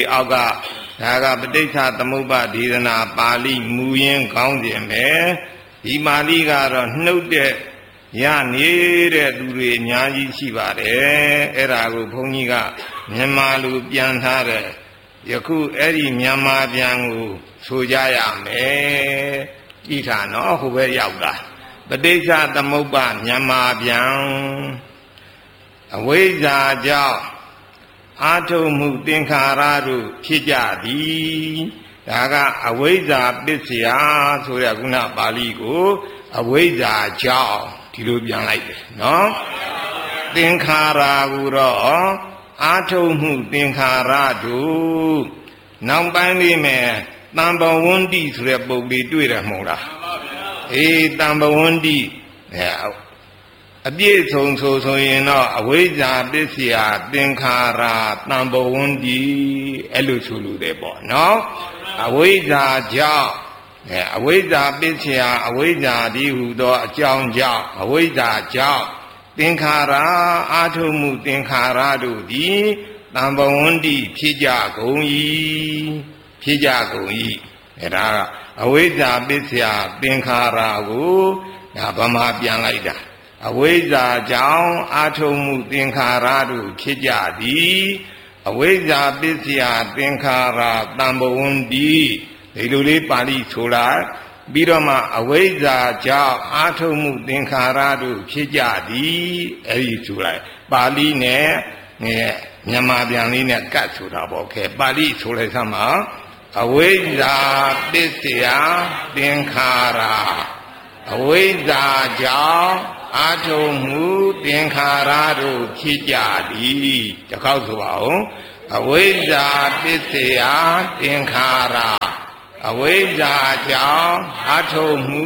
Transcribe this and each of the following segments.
အောက်ကဒါကပဋိစ္စသမုပ္ပါဒေသနာပါဠိမူရင်းကောင်းခြင်းပဲဒီပါဠိကတော့နှုတ်တဲ့ရနေတဲ့သူတွေအများကြီးရှိပါတယ်အဲ့ဒါကိုဘုန်းကြီးကမြန်မာလိုပြန်ထားတဲ့ယခုအဲ့ဒီမြန်မာပြန်ကိုဆိုကြရမယ်ကြည့်ထားနော်ဟိုဘက်ရောက်တာပဋိစ္စသမုပ္ပါမြန်မာပြန်အဝိဇ္ဇာကြောင့်အာထုံမှုသင်္ခါရတို့ဖြစ်ကြသည်ဒါကအဝိဇ္ဇာပစ္စယဆိုတဲ့ခုနပါဠိကိုအဝိဇ္ဇာကြောင့်ဒီလိုပြန်လိုက်တယ်နော်သင်္ခါရကိုတော့အာထုံမှုသင်္ခါရတို့နောက်ပိုင်းလေးမယ်တံပဝန္တိဆိုတဲ့ပုဂ္ဂိုလ်တွေ့တယ်မဟုတ်လားအေးတံပဝန္တိအပြည့်စုံဆိုရင်တော့အဝိဇ္ဇာပစ္စယသင်္ခါရတံပဝန္တိအဲ့လိုဆိုလို့တယ်ပေါ့နော်အဝိဇ္ဇာကြောင့်အဝိဇ္ဇာပစ္စယအဝိဇ္ဇာဒီဟုသောအကြောင်းကြောင့်အဝိဇ္ဇာကြောင့်သင်္ခါရအာထုမှုသင်္ခါရတို့သည်တံပဝန္တိဖြစ်ကြကုန်၏ဖြစ်ကြကုန်၏အဲ့ဒါကအဝိဇ္ဇာပစ္စယသင်္ခါရကိုဒါဗမာပြန်လိုက်တာအဝိဇ္ဇာကြောင့်အာထုံမှုသင်္ခါရတို့ဖြစ်ကြသည်အဝိဇ္ဇာပစ္စယသင်္ခါရတံပဝန္တိဒီလိုလေးပါဠိဆိုလိုက်ပြီးတော့မှအဝိဇ္ဇာကြောင့်အာထုံမှုသင်္ခါရတို့ဖြစ်ကြသည်အဲဒီဆိုလိုက်ပါဠိနဲ့မြန်မာပြန်လေးနဲ့ကတ်ဆိုတာပေါ့ခဲပါဠိဆိုလိုက်သမှာအဝိဇ္ဇာပစ္စယသင်္ခါရအဝိဇ္ဇာကြောင့်အာထုံမှုသင်္ခါရတို့ဖြစ်ကြသည်တစ်ခေါက်ဆိုပါဦးအဝိဇ္ဇာပစ္စယသင်္ခါရအဝိဇ္ဇာကြောင့်အာထုံမှု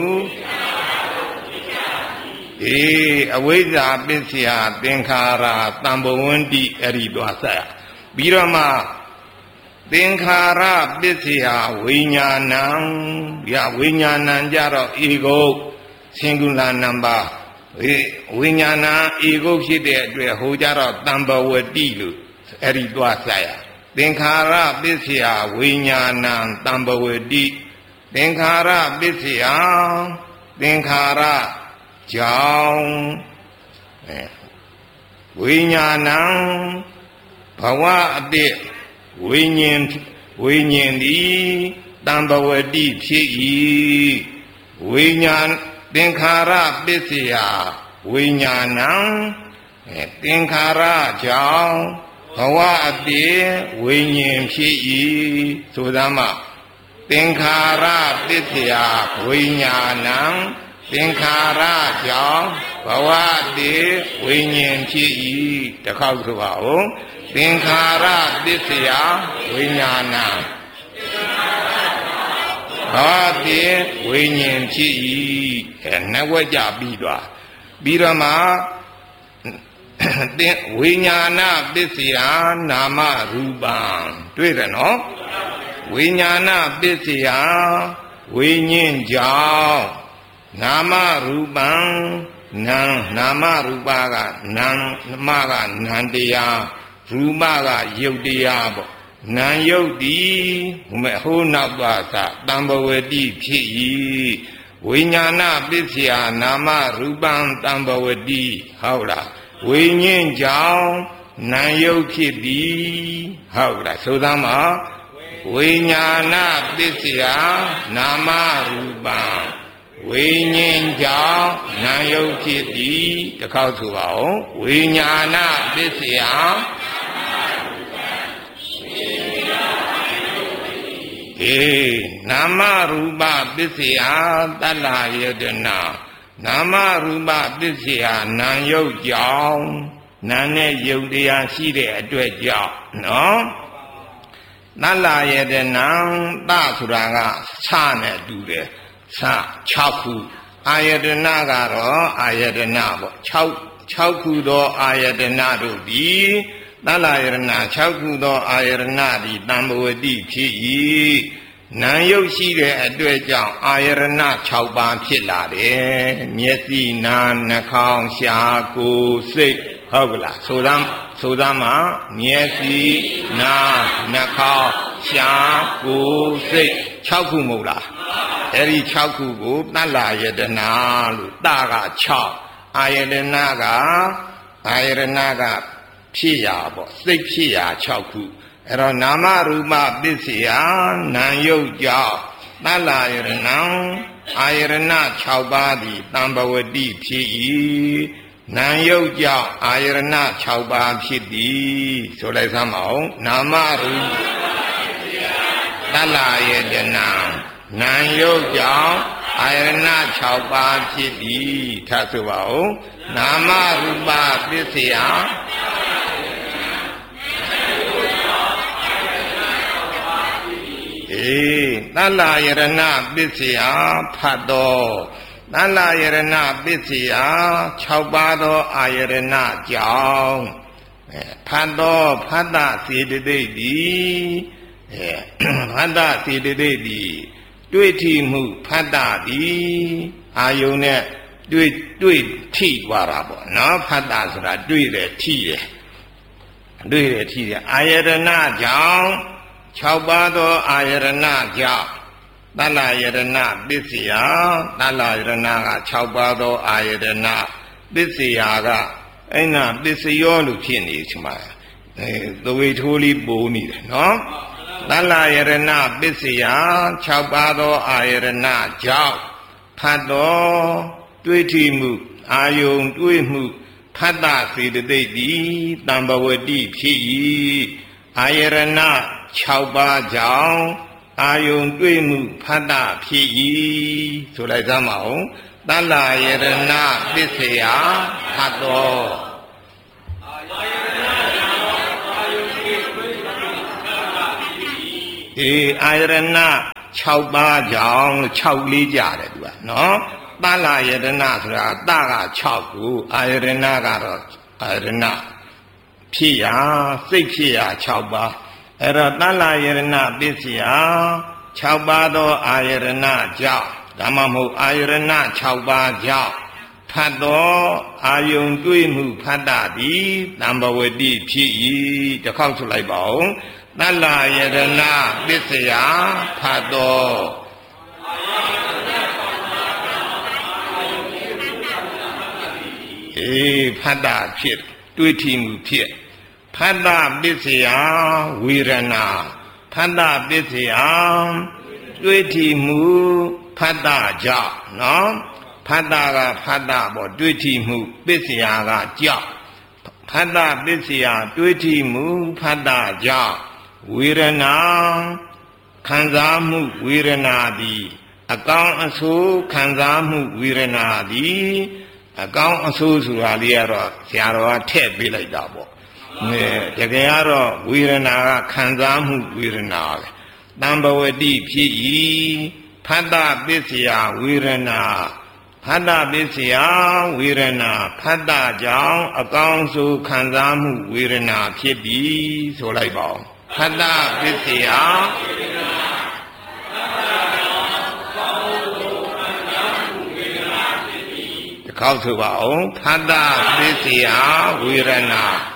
အဝိဇ္ဇာပစ္စယသင်္ခါရတံပဝန္တိအဲ့ဒီသွားဆက်ပြီးတော့မှသင်္ခါရပစ္စယဝိညာဏံဝိညာဏံကြတော့ဧကုတ်စင်ကုလာနံပါတ်ဝိညာဏဧကုတ်ဖြစ်တဲ့အတွက်ဟိုကြတော့တံပဝတိလို့အဲ့ဒီသွားဆက်ရသင်္ခါရပစ္စယဝိညာဏံတံပဝတိသင်္ခါရပစ္စယသင်္ခါရကြောင့်ဝိညာဏံဘဝအတိဝိညာဉ်သည်တံပဝတိဖြစ်၏ဝိညာဏသင်္ခါရပစ္စယဝိညာဏံသင်္ခါရကြောင့်ဘဝအတိဝိညာဉ်ဖြစ်၏ဆိုသမှာသင်္ခါရပစ္စယဝိညာဏံသင်္ခါရကြောင့်ဘဝတည်ဝိညာဉ်ဖြစ်၏တစ်ခေါက်ဆိုပါဦးသင်္ခါရပစ္စယဝိညာဏဘဝတည်ဝိညာဉ်ဖြစ်၏နှစ်ဝက်ကြပြီးသွားပြီးတော့မှဝိညာဏပစ္စယနာမရူပံတွေ့တယ်နော်ဝိညာဏပစ္စယဝိညာဉ်ကြောင့်နာမရူပံနာမရူပကနာမကနံတရားရူပကယုတ်တရားပေါ့နံယုတ်တိဟိုနောက်သွားသတံပဝတိဖြစ်၏ဝိညာဏပစ္စယနာမရူပံတံပဝတိဟုတ်လားဝိညာဉ်ကြောင့်နံယုတ်ဖြစ်သည်ဟုတ်လားဆိုသမှာဝိညာဏပစ္စယနာမရူပံဝိညာဉ်ကြောင့်နာယုတ်ဖြစ်သည်တစ်ခေါက်ဆိုပါဦးဝိညာဏပစ္စယနာမရူပပစ္စယတတ္တယတနာနာမရူပပစ္စယနာယုတ်ကြောင့်နာနဲ့ယုတ်တရားရှိတဲ့အတွက်ကြောင့်နော်တတ္တယတနာတဆိုတာကဆနဲ့တူတယ်ဆ6ခုအာယတနာကတော့အာယတနာပေါ့6ခုသောအာယတနာတို့သည်သလယရဏ6ခုသောအာယတနာသည်တံပဝတိဖြစ်၏နာယုတ်ရှိတဲ့အတွက်ကြောင့်အာယရဏ6ပါးဖြစ်လာတယ်မျက်စိနာနှာခေါင်းရှားကိုယ်စိတ်ဟုတ်ကလားဆိုသမ်းဆိုသားမှာမျက်စိနားနှာခေါင်းရှားကိုယ်စိတ်6ခုမဟုတ်လားအဲ့ဒီ6ခုကိုတတ္လာယတနာလို့တာက6အာယတနာကဖြစ်ရာပေါ့စိတ်ဖြစ်ရာ6ခုအဲ့တော့နာမရူပပစ္စယနာယုတ်ကြောင့်တတ္လာယတနာအာယတနာ6ပါးသည်တံဘဝတိဖြစ်၏နာယုတ်ကြောင့်အာယတနာ6ပါးဖြစ်သည်ဆိုလိုက်စမ်းပါဦးနာမရူပတတ္လာယတနာနာယုတ်ကြောင့်အာယတနာ6ပါးဖြစ်သည်ထပ်ဆိုပါဦးနာမရူပပစ္စယတတ္လာယရဏပစ္စယဖတ်တော်တတ္လာယရဏပစ္စယ6ပါးသောအာယရဏကြောင့်ဖတ်တော်ဖတ်တာစေတသိက်သည်ဖတ်တာစေတသိက်သည်တွေ့ထိမှုဖတ်တာသည်အာယုန်နဲ့တွေ့ထိသွားတာပေါ့နော်ဖတ်တာဆိုတာတွေ့တယ်ထိတယ်အာယရဏကြောင့်6ပါးသောအာယရဏကြောင့်တတ္လာယရဏပစ္စယတတ္လာယရဏက6ပါးသောအာယရဏပစ္စယကအဲ့နာပစ္စယောလို့ဖြစ်နေချင်ပါသဝေထိုးလေးပိုးနေတယ်နော်တတ္လာယရဏပစ္စယ6ပါးသောအာယရဏကြောင့်ဖတ်တော်တွေ့ထိမှုအာယုံတွေ့မှုဖတ်တာစေတသိက်သည်တံဘဝတိဖြစ်၏အာယရဏ6ပါးကြောင့်အာယုံတွေ့မှုဖတ်တာဖြစ်၏ဆိုလိုက်စမ်းပါဦးတတ္လာယရဏပစ္စယဖတ်တော်အာယရဏ6ပါးကြောင့်6လေးကြတယ်သူကနော်တတ္လာယရဏဆိုတာတက6ခုအာယရဏကတော့အာယရဏဖြစ်ရာစိတ်ဖြစ်ရာ6ပါးအဲ့တော့တတ္လာယရဏပစ္စယ6ပါးသောအာယရဏကြောင့်ဒါမှမဟုတ်အာယရဏ6ပါးကြောင့်ဖတ်တော်အာယုံတွေ့မှုဖတ်တာသည်တံဘဝတိဖြစ်၏တစ်ခေါက်ဆိုလိုက်ပါဦးတတ္လာယရဏပစ္စယဖတ်တော်ဖတ်တာဖြစ်တွေ့ထိမှုဖြစ်ဖတ်တာပစ္စယဝေရဏဖတ်တာပစ္စယတွေ့ထိမှုဖတ်တာကြောင့်နော်ဖတ်တာကဖတ်တာပေါ့တွေ့ထိမှုပစ္စယကကြောင့်ဖတ်တာပစ္စယတွေ့ထိမှုဖတ်တာကြောင့်ဝေရဏခံစားမှုဝေရဏသည်အကောင်းအဆိုးခံစားမှုဝေရဏသည်အကောင်းအဆိုးဆိုတာလေးကတော့ဆရာတော်ကထည့်ပေးလိုက်တာပေါ့တကယ်ကတော့ဝေဒနာကခံစားမှုဝေဒနာပဲတံဘဝတိဖြစ်၏ဖတ်တာပစ္စယဝေဒနာဖတ်တာပစ္စယဝေဒနာဖတ်တာကြောင့်အကောင်းဆုံးခံစားမှုဝေဒနာဖြစ်ပြီဆိုလိုက်ပါဦးဖတ်တာပစ္စယတစ်ခေါက်ဆိုပါဦးဖတ်တာပစ္စယဝေဒနာ